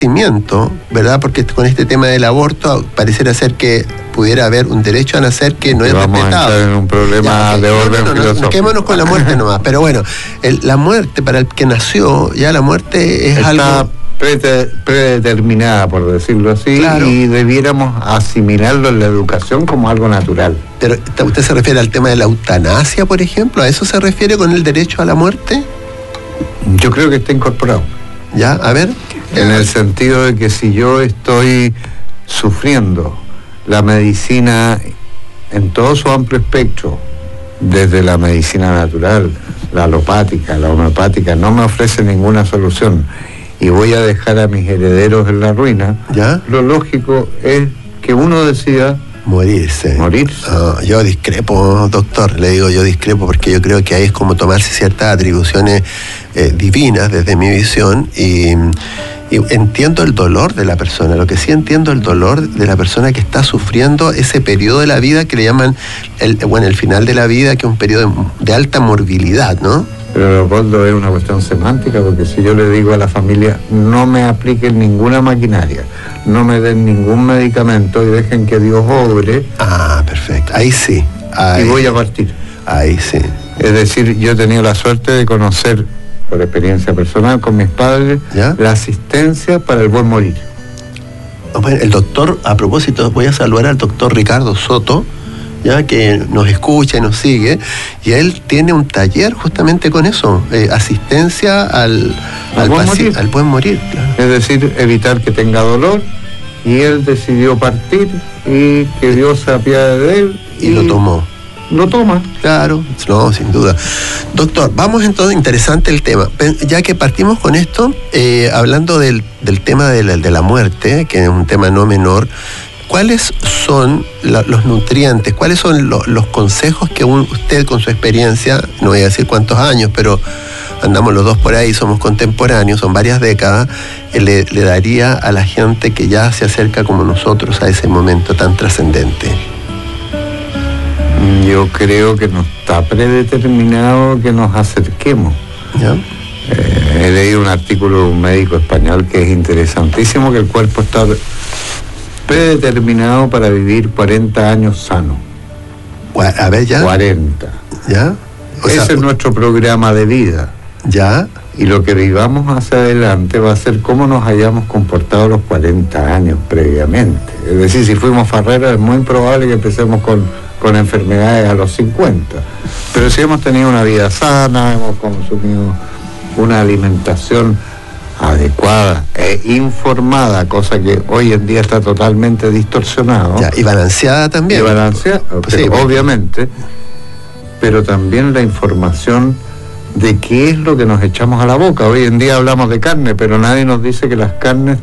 ¿verdad? Porque con este tema del aborto pareciera ser que pudiera haber un derecho a nacer que no es respetado. Vamos a entrar en un problema de orden filosófico. Quedémonos con la muerte nomás. Pero bueno, la muerte para el que nació, ya la muerte es algo predeterminada, por decirlo así, claro. Y debiéramos asimilarlo en la educación como algo natural. Pero ¿usted se refiere al tema de la eutanasia, por ejemplo? ¿A eso se refiere con el derecho a la muerte? Yo creo que está incorporado. ¿Ya? A ver. En el sentido de que si yo estoy sufriendo la medicina en todo su amplio espectro, desde la medicina natural, la alopática, la homeopática, no me ofrece ninguna solución y voy a dejar a mis herederos en la ruina, ¿ya? Lo lógico es que uno decida morirse. Yo discrepo, doctor, le digo yo discrepo porque yo creo que ahí es como tomarse ciertas atribuciones divinas desde mi visión y entiendo el dolor de la persona. Lo que sí entiendo el dolor de la persona que está sufriendo ese periodo de la vida que le llaman el final de la vida, que es un periodo de alta morbilidad, ¿no? Pero Leopoldo, es una cuestión semántica, porque si yo le digo a la familia no me apliquen ninguna maquinaria, no me den ningún medicamento y dejen que Dios obre. Ah, perfecto. Ahí sí. Y voy a partir. Ahí sí. Es decir, yo he tenido la suerte de conocer, por experiencia personal con mis padres, ¿ya? La asistencia para el buen morir. Bueno, el doctor, a propósito, voy a saludar al doctor Ricardo Soto, ya que nos escucha y nos sigue, y él tiene un taller justamente con eso, asistencia al buen morir. Claro. Es decir, evitar que tenga dolor, y él decidió partir y que Dios se apiade de él. Y lo tomó. Lo toma. Claro, no, sin duda. Doctor, vamos entonces, interesante el tema. Ya que partimos con esto, hablando del tema de la muerte, que es un tema no menor, ¿cuáles son los nutrientes? ¿Cuáles son los consejos que usted con su experiencia, no voy a decir cuántos años, pero andamos los dos por ahí, somos contemporáneos, son varias décadas, le daría a la gente que ya se acerca como nosotros a ese momento tan trascendente? Yo creo que no está predeterminado que nos acerquemos. ¿Ya? He leído un artículo de un médico español que es interesantísimo, que el cuerpo está predeterminado para vivir 40 años sano. A ver, ya. 40. ¿Ya? Ese es nuestro programa de vida. ¿Ya? Y lo que vivamos hacia adelante va a ser cómo nos hayamos comportado los 40 años previamente. Es decir, si fuimos farreros es muy probable que empecemos con enfermedades a los 50. Pero si hemos tenido una vida sana, hemos consumido una alimentación adecuada e informada, cosa que hoy en día está totalmente distorsionado. Ya, y balanceada también. Y balanceada, sí, obviamente, pero también la información de qué es lo que nos echamos a la boca. Hoy en día hablamos de carne, pero nadie nos dice que las carnes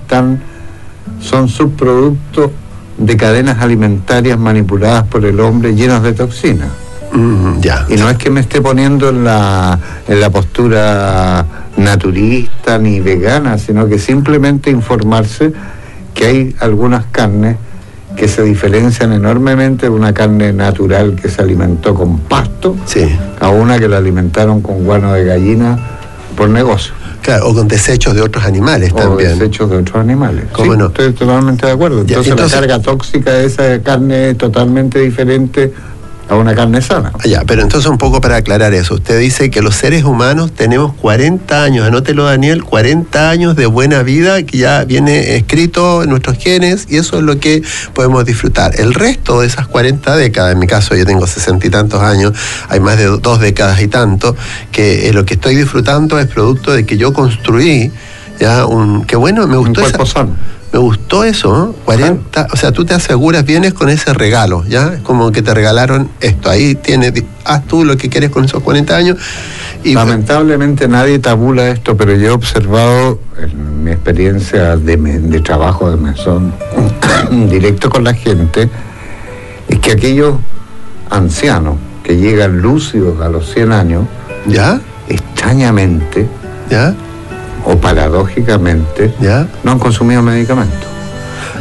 son subproductos de cadenas alimentarias manipuladas por el hombre llenas de toxinas. Ya. Y no es que me esté poniendo en la postura naturista ni vegana, sino que simplemente informarse que hay algunas carnes que se diferencian enormemente de una carne natural que se alimentó con pasto, sí, a una que la alimentaron con guano de gallina por negocio. Claro, o con desechos de otros animales también. O desechos de otros animales. ¿Cómo no? Estoy totalmente de acuerdo. Entonces la carga tóxica de esa carne es totalmente diferente a una carne sana. Ya, pero entonces un poco para aclarar eso. Usted dice que los seres humanos tenemos 40 años, anótelo Daniel, 40 años de buena vida que ya viene escrito en nuestros genes y eso es lo que podemos disfrutar. El resto de esas 40 décadas, en mi caso yo tengo 60 y tantos años, hay más de 2 décadas y tanto, que lo que estoy disfrutando es producto de que yo construí ya que bueno, me gustó un cuerpo sano. Me gustó eso, ¿no? 40, o sea, tú te aseguras, vienes con ese regalo, ¿ya? Es como que te regalaron esto, ahí tienes, haz tú lo que quieres con esos 40 años. Y lamentablemente nadie tabula esto, pero yo he observado en mi experiencia de trabajo de mesón directo con la gente, es que aquellos ancianos que llegan lúcidos a los 100 años, ¿ya? Extrañamente, ¿ya? O paradójicamente, ¿ya? No han consumido medicamentos.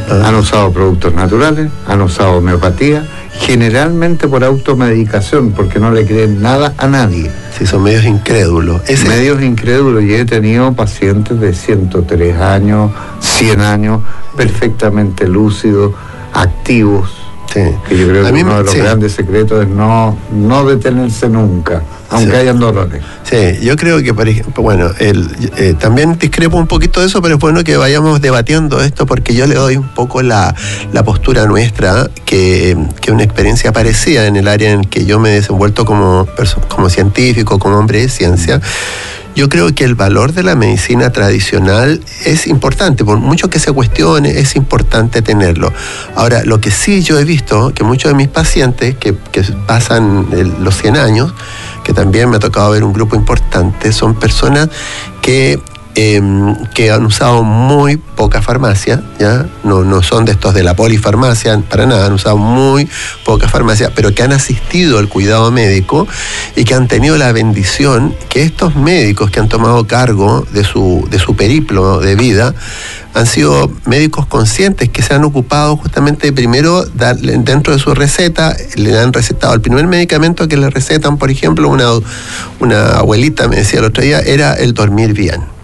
Han usado productos naturales, han usado homeopatía, generalmente por automedicación, porque no le creen nada a nadie. Sí, son medios incrédulos. Medios incrédulos, y he tenido pacientes de 103 años, 100 años, perfectamente lúcidos, activos. Sí. Que yo creo que uno de los grandes secretos es no detenerse nunca, aunque hayan dolores. Sí, yo creo que, por ejemplo, bueno, también discrepo un poquito de eso, pero es bueno que vayamos debatiendo esto, porque yo le doy un poco la postura nuestra, que una experiencia parecida en el área en que yo me he desenvuelto como científico, como hombre de ciencia. Yo creo que el valor de la medicina tradicional es importante, por mucho que se cuestione, es importante tenerlo. Ahora, lo que sí yo he visto, que muchos de mis pacientes que pasan los 100 años, que también me ha tocado ver un grupo importante, son personas que han usado muy poca farmacia, ¿ya? No son de estos de la polifarmacia, para nada, han usado muy poca farmacia, pero que han asistido al cuidado médico y que han tenido la bendición que estos médicos que han tomado cargo de su periplo de vida han sido médicos conscientes que se han ocupado justamente de primero dentro de su receta, le han recetado el primer medicamento que le recetan, por ejemplo, una abuelita me decía el otro día, era el dormir bien.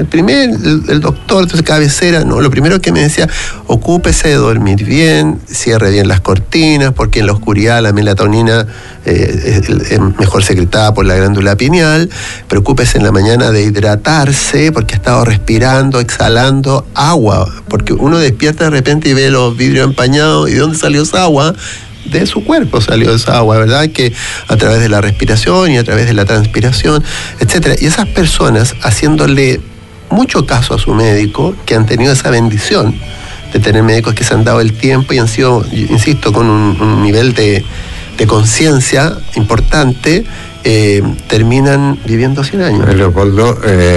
El doctor, entonces cabecera, no, lo primero que me decía, ocúpese de dormir bien, cierre bien las cortinas, porque en la oscuridad la melatonina es mejor secretada por la glándula pineal, preocúpese en la mañana de hidratarse, porque ha estado respirando, exhalando agua, porque uno despierta de repente y ve los vidrios empañados, ¿y de dónde salió esa agua? De su cuerpo salió esa agua, ¿verdad? Que a través de la respiración y a través de la transpiración, etcétera. Y esas personas haciéndole mucho caso a su médico, que han tenido esa bendición de tener médicos que se han dado el tiempo y han sido, insisto, con un nivel de conciencia importante, terminan viviendo 100 años. Leopoldo,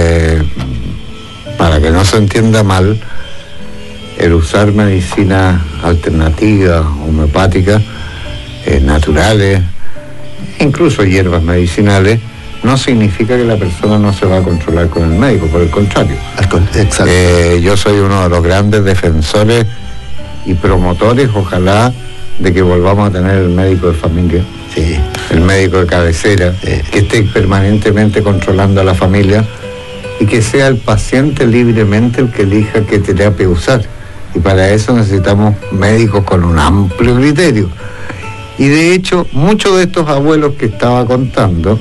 para que no se entienda mal, el usar medicinas alternativas, homeopáticas, naturales, incluso hierbas medicinales, no significa que la persona no se va a controlar con el médico, por el contrario. Exacto. Yo soy uno de los grandes defensores y promotores, ojalá, de que volvamos a tener el médico de familia, sí, el médico de cabecera, sí, que esté permanentemente controlando a la familia y que sea el paciente libremente el que elija qué terapia usar. Y para eso necesitamos médicos con un amplio criterio. Y de hecho, muchos de estos abuelos que estaba contando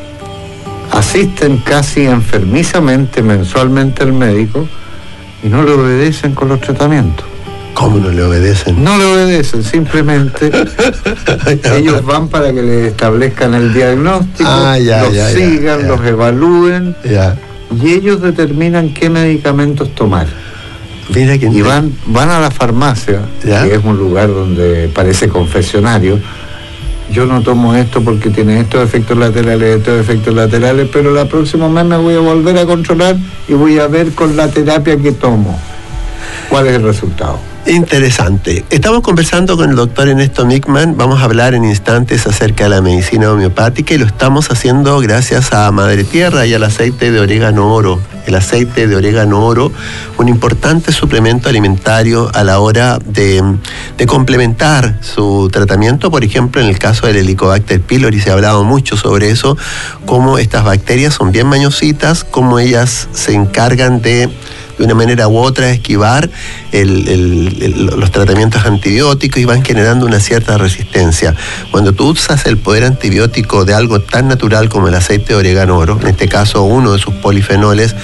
asisten casi enfermizamente mensualmente al médico y no le obedecen con los tratamientos. ¿Cómo no le obedecen? No le obedecen, simplemente ellos van para que les establezcan el diagnóstico, los sigan, los evalúen, y ellos determinan qué medicamentos tomar. Y van a la farmacia, que es un lugar donde parece confesionario. Yo no tomo esto porque tiene estos efectos laterales, pero la próxima mes me voy a volver a controlar y voy a ver con la terapia que tomo cuál es el resultado. Interesante. Estamos conversando con el doctor Ernesto Mickman. Vamos a hablar en instantes acerca de la medicina homeopática y lo estamos haciendo gracias a Madre Tierra y al aceite de orégano oro. El aceite de orégano oro, un importante suplemento alimentario a la hora de complementar su tratamiento. Por ejemplo, en el caso del Helicobacter pylori se ha hablado mucho sobre eso, cómo estas bacterias son bien mañositas, cómo ellas se encargan de una manera u otra esquivar los tratamientos antibióticos y van generando una cierta resistencia. Cuando tú usas el poder antibiótico de algo tan natural como el aceite de orégano oro, en este caso uno de sus polifenoles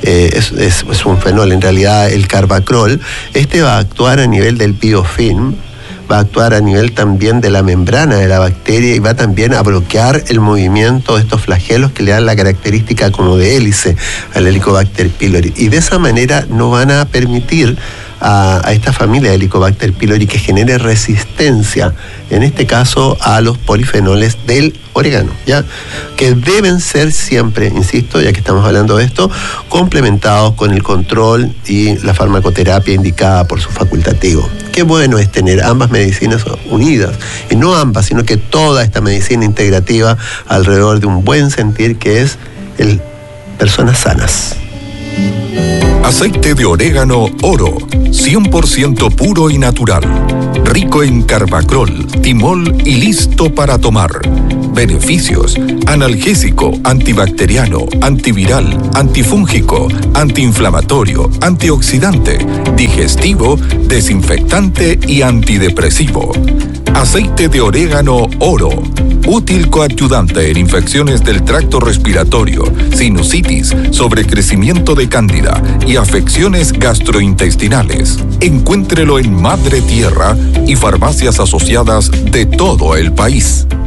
es un fenol, en realidad el carbacrol, este va a actuar a nivel del biofilm, va a actuar a nivel también de la membrana de la bacteria y va también a bloquear el movimiento de estos flagelos que le dan la característica como de hélice al Helicobacter pylori. Y de esa manera no van a permitir a esta familia de Helicobacter pylori que genere resistencia, en este caso a los polifenoles del orégano, ¿ya? Que deben ser siempre, insisto, ya que estamos hablando de esto, complementados con el control y la farmacoterapia indicada por su facultativo. Qué bueno es tener ambas medicinas unidas, y no ambas, sino que toda esta medicina integrativa alrededor de un buen sentir que es personas sanas. Aceite de orégano Oro, 100% puro y natural. Rico en carbacrol, timol y listo para tomar. Beneficios: analgésico, antibacteriano, antiviral, antifúngico, antiinflamatorio, antioxidante, digestivo, desinfectante y antidepresivo. Aceite de orégano Oro, útil coadyuvante en infecciones del tracto respiratorio, sinusitis, sobrecrecimiento de cándida y afecciones gastrointestinales. Encuéntrelo en Madre Tierra y farmacias asociadas de todo el país.